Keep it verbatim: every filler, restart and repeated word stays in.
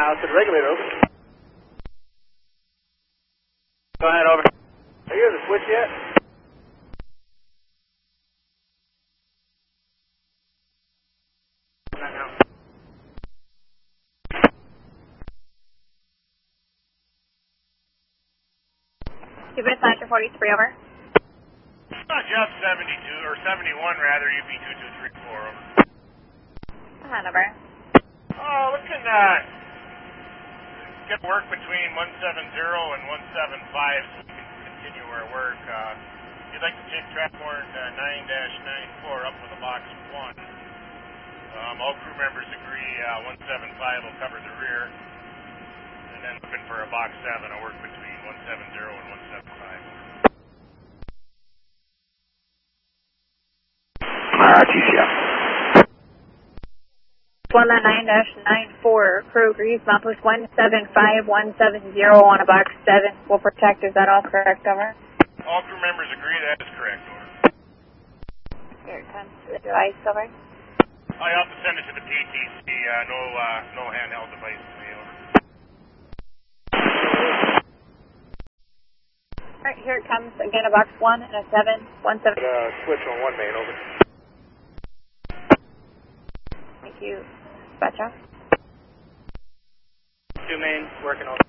Uh, to the regulator, over. Go ahead, over. Are you in the switch yet? Not now. Give it a sign to forty-three, over. Uh, Jeff seventy-two, or seventy-one rather, U P two two three four, over. Uh-huh, number. Oh, looking, uh, get work between one seven zero and one seven five so we can continue our work. Uh, you'd like to take track warrant uh, nine dash nine four up with a box one. Um, all crew members agree uh, one seven five will cover the rear. And then looking for a box seven, a work between one seven zero and one seven five. Uh, T C F. one nine dash nine four, crew agrees, mount post one seven five one seven zero on a box seven. Will protect, is that all correct, over? All crew members agree that is correct, over. Here it comes to the device, over. I have to send it to the P T C, uh, no, uh, no handheld device to me, over. Alright, here it comes, again a box one and a seven, one seven. Uh, switch on one main, over. Thank you. Dispatch off. Two main, working over.